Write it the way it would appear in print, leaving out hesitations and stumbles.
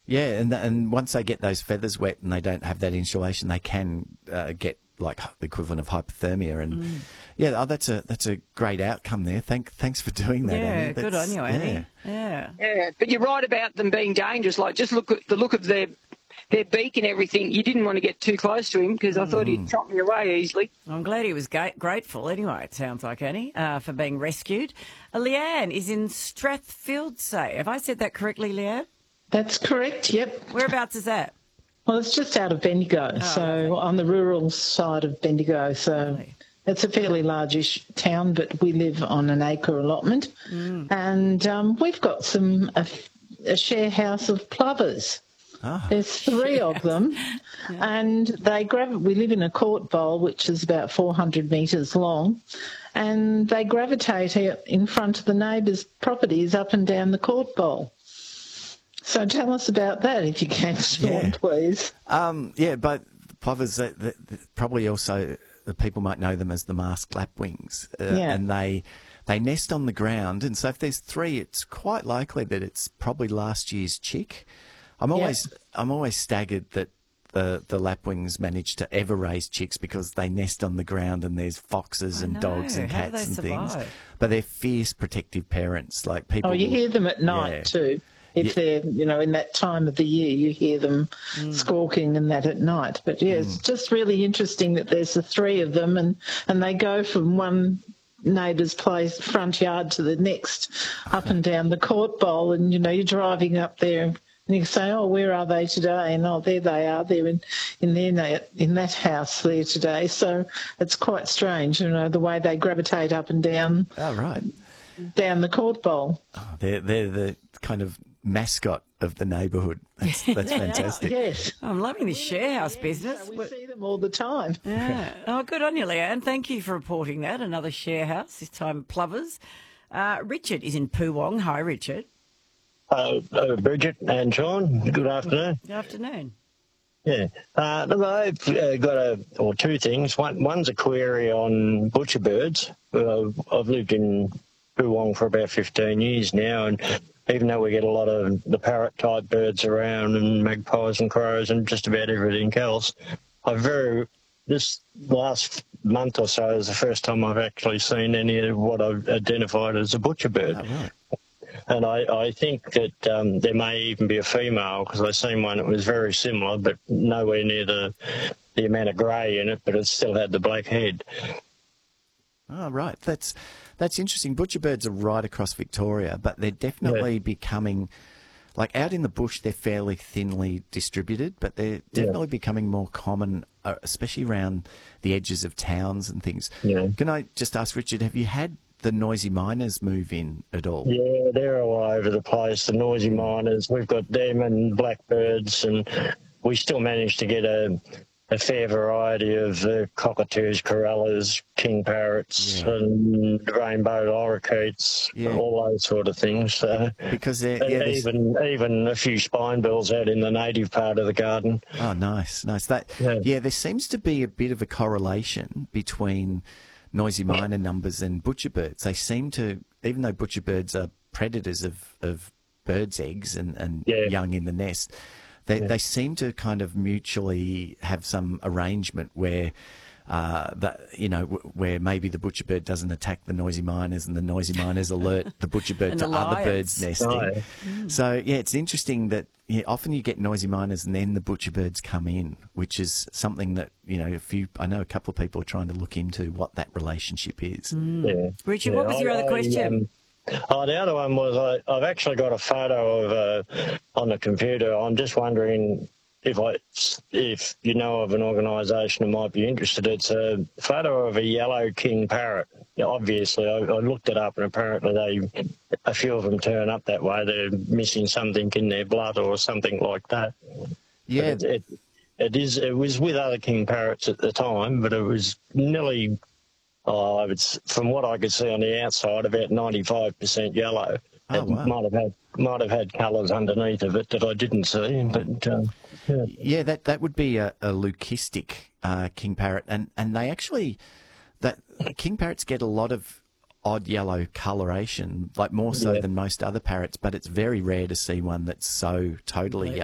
Yeah, and once they get those feathers wet and they don't have that insulation, they can get like the equivalent of hypothermia. And that's a great outcome there. Thanks for doing that, Annie. Good on you, Annie. Yeah. Yeah, but you're right about them being dangerous. Like, just look at the look of their beak and everything. You didn't want to get too close to him because I thought he'd chop me away easily. I'm glad he was grateful anyway, it sounds like, Annie, for being rescued. Leanne is in Strathfieldsaye. Have I said that correctly, Leanne? That's correct, yep. Whereabouts is that? Well, it's just out of Bendigo, lovely. On the rural side of Bendigo. So Lovely. It's a fairly largish town, but we live on an acre allotment. And we've got a share house of plovers. There's 3 of them, and we live in a court bowl, which is about 400 metres long, and they gravitate out in front of the neighbours' properties up and down the court bowl. So tell us about that, if you can, Sean, please. But plovers, probably also the people might know them as the masked lapwings, and they nest on the ground. And so if there's 3, it's quite likely that it's probably last year's chick. I'm always staggered that the lapwings manage to ever raise chicks because they nest on the ground and there's foxes and dogs and cats and things. But they're fierce protective parents, like people. Oh, you hear them at night too. If they're, in that time of the year, you hear them squawking and that at night. But, it's just really interesting that there's the 3 of them and they go from one neighbour's place, front yard, to the next, up and down the court bowl. And, you're driving up there and you say, oh, where are they today? And, oh, there they are. They're in that house there today. So it's quite strange, the way they gravitate up and down. Oh, right. Down the court bowl. Oh, they're the kind of mascot of the neighbourhood. That's fantastic. Yes. I'm loving this share house business. We see them all the time. Yeah. Oh, good on you, Leanne. Thank you for reporting that. Another share house, this time plovers. Richard is in Poowong. Hi, Richard. Bridget and Sean, good afternoon. Good afternoon. Yeah. Look, I've got 2 things. One's a query on butcher birds. I've lived in Poowong for about 15 years now, and even though we get a lot of the parrot-type birds around and magpies and crows and just about everything else, this last month or so is the first time I've actually seen any of what I've identified as a butcher bird. Oh, right. And I think that there may even be a female, because I seen one that was very similar, but nowhere near the amount of grey in it, but it still had the black head. Oh, right. That's interesting. Butcher birds are right across Victoria, but they're definitely becoming, like out in the bush, they're fairly thinly distributed, but they're definitely becoming more common, especially around the edges of towns and things. Yeah. Can I just ask, Richard, have you had the noisy miners move in at all? Yeah, they're all over the place, the noisy miners. We've got them and blackbirds, and we still manage to get a fair variety of cockatoos, corellas, king parrots, and rainbow lorikeets, all those sort of things. Because even a few spinebills out in the native part of the garden. Oh, nice. There seems to be a bit of a correlation between noisy miner numbers and butcher birds. They seem to, even though butcher birds are predators of birds' eggs and young in the nest, they seem to kind of mutually have some arrangement where, where maybe the butcher bird doesn't attack the noisy miners and the noisy miners alert the butcher bird to other birds nesting. Oh, So, it's interesting that often you get noisy miners and then the butcher birds come in, which is something that, I know a couple of people are trying to look into what that relationship is. Yeah. Richard, what was your other question? The other one was I've actually got a photo of on the computer. I'm just wondering if you know of an organisation that might be interested. It's a photo of a yellow king parrot. Obviously, I looked it up, and apparently a few of them turn up that way. They're missing something in their blood or something like that. Yeah. It was with other king parrots at the time, but it was nearly, from what I could see on the outside, about 95% yellow. Oh, wow. Might have had colours underneath of it that I didn't see, but that would be a leucistic king parrot, and they actually, that king parrots get a lot of odd yellow coloration, like more so than most other parrots, but it's very rare to see one that's so totally yellow.